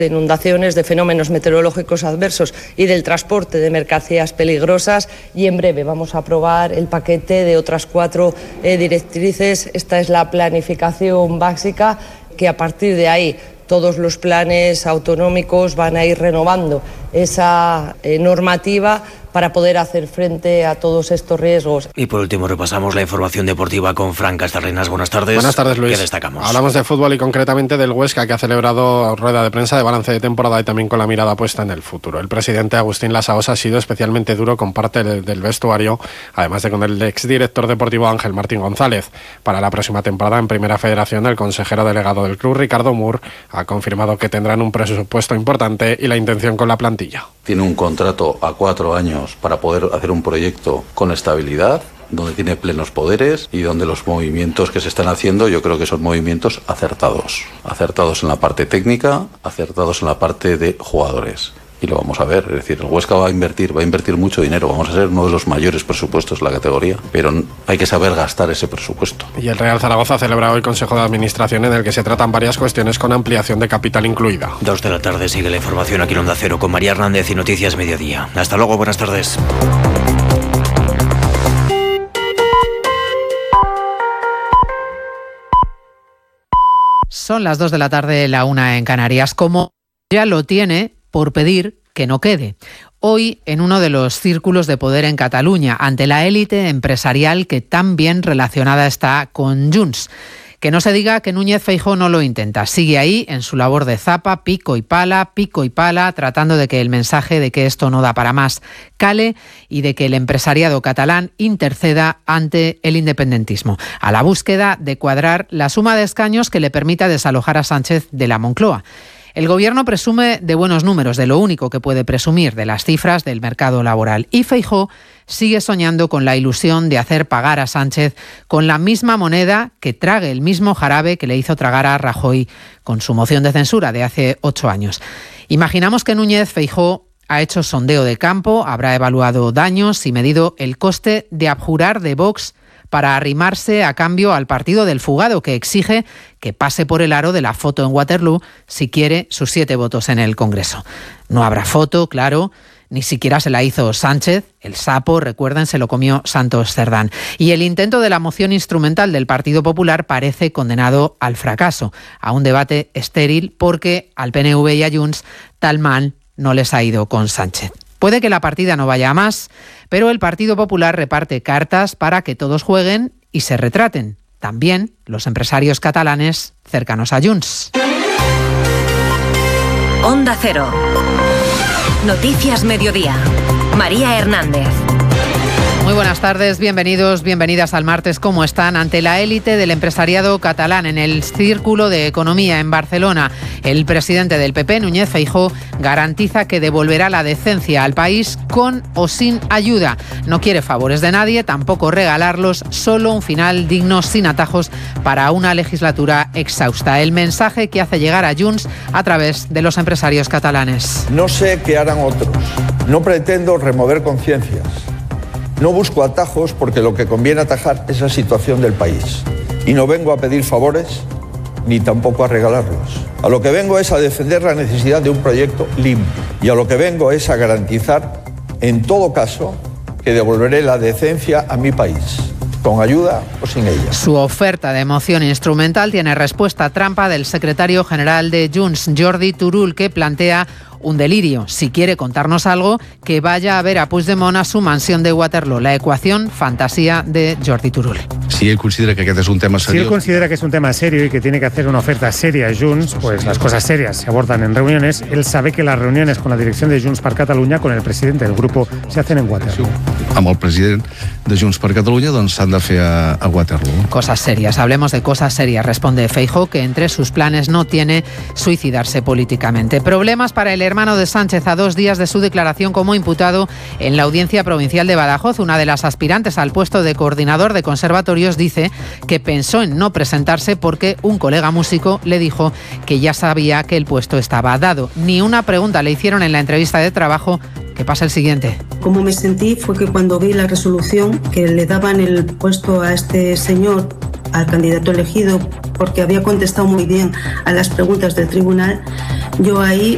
de inundaciones, de fenómenos meteorológicos adversos y del transporte de mercancías peligrosas, y en breve vamos a aprobar el paquete de otras 4 directrices. Esta es la planificación básica, que a partir de ahí todos los planes autonómicos van a ir renovando esa normativa para poder hacer frente a todos estos riesgos. Y por último repasamos la información deportiva con Fran Castarrinas. Buenas tardes. Buenas tardes, Luis. ¿Qué destacamos? Hablamos de fútbol y concretamente del Huesca, que ha celebrado rueda de prensa de balance de temporada y también con la mirada puesta en el futuro. El presidente Agustín Lasaosa ha sido especialmente duro con parte del vestuario, además de con el exdirector deportivo Ángel Martín González. Para la próxima temporada en Primera Federación, el consejero delegado del club, Ricardo Moore, ha confirmado que tendrán un presupuesto importante y la intención con la plantilla. Tiene un contrato a 4 años para poder hacer un proyecto con estabilidad, donde tiene plenos poderes y donde los movimientos que se están haciendo yo creo que son movimientos acertados en la parte técnica, acertados en la parte de jugadores. Y lo vamos a ver, es decir, el Huesca va a invertir mucho dinero, vamos a ser uno de los mayores presupuestos de la categoría, pero hay que saber gastar ese presupuesto. Y el Real Zaragoza celebra hoy Consejo de Administración en el que se tratan varias cuestiones con ampliación de capital incluida. 2 de la tarde sigue la información aquí en Onda Cero con María Hernández y Noticias Mediodía. Hasta luego, buenas tardes. Son las 2 de la tarde, la 1 en Canarias. Como ya lo tiene por pedir que no quede. Hoy, en uno de los círculos de poder en Cataluña, ante la élite empresarial que tan bien relacionada está con Junts. Que no se diga que Núñez Feijóo no lo intenta. Sigue ahí en su labor de zapa, pico y pala, tratando de que el mensaje de que esto no da para más cale y de que el empresariado catalán interceda ante el independentismo, a la búsqueda de cuadrar la suma de escaños que le permita desalojar a Sánchez de la Moncloa. El Gobierno presume de buenos números, de lo único que puede presumir, de las cifras del mercado laboral. Y Feijóo sigue soñando con la ilusión de hacer pagar a Sánchez con la misma moneda que trague el mismo jarabe que le hizo tragar a Rajoy con su moción de censura de hace 8 años. Imaginamos que Núñez Feijóo ha hecho sondeo de campo, habrá evaluado daños y medido el coste de abjurar de Vox para arrimarse a cambio al partido del fugado, que exige que pase por el aro de la foto en Waterloo si quiere sus 7 votos en el Congreso. No habrá foto, claro, ni siquiera se la hizo Sánchez. El sapo, recuerden, se lo comió Santos Cerdán. Y el intento de la moción instrumental del Partido Popular parece condenado al fracaso, a un debate estéril, porque al PNV y a Junts tal mal no les ha ido con Sánchez. Puede que la partida no vaya a más, pero el Partido Popular reparte cartas para que todos jueguen y se retraten. También los empresarios catalanes cercanos a Junts. Onda Cero. Noticias Mediodía. María Hernández. Muy buenas tardes, bienvenidos, bienvenidas al martes. ¿Cómo están? Ante la élite del empresariado catalán en el Círculo de Economía en Barcelona, el presidente del PP, Núñez Feijóo, garantiza que devolverá la decencia al país con o sin ayuda. No quiere favores de nadie, tampoco regalarlos, solo un final digno, sin atajos, para una legislatura exhausta. El mensaje que hace llegar a Junts a través de los empresarios catalanes. No sé qué harán otros. No pretendo remover conciencias. No busco atajos porque lo que conviene atajar es la situación del país. Y no vengo a pedir favores ni tampoco a regalarlos. A lo que vengo es a defender la necesidad de un proyecto limpio. Y a lo que vengo es a garantizar, en todo caso, que devolveré la decencia a mi país, con ayuda o sin ella. Su oferta de moción instrumental tiene respuesta trampa del secretario general de Junts, Jordi Turull, que plantea un delirio. Si quiere contarnos algo, que vaya a ver a Puigdemont a su mansión de Waterloo. La ecuación fantasía de Jordi Turull. Si él considera que aquest és un tema serio... Si él considera que es un tema serio y que tiene que hacer una oferta seria a Junts, pues las cosas serias se abordan en reuniones. Él sabe que las reuniones con la dirección de Junts per Catalunya, con el presidente del grupo, se hacen en Waterloo. Amb el president de Junts per Catalunya, doncs s'han de fer a Waterloo. Cosas serias, hablemos de cosas serias, responde Feijóo, que entre sus planes no tiene suicidarse políticamente. Problemas para el hermano de Sánchez a 2 días de su declaración como imputado en la Audiencia Provincial de Badajoz. Una de las aspirantes al puesto de coordinador de conservatorios dice que pensó en no presentarse porque un colega músico le dijo que ya sabía que el puesto estaba dado. Ni una pregunta le hicieron en la entrevista de trabajo. Que pasa el siguiente. Como me sentí fue que cuando vi la resolución que le daban el puesto a este señor, al candidato elegido, porque había contestado muy bien a las preguntas del tribunal, yo ahí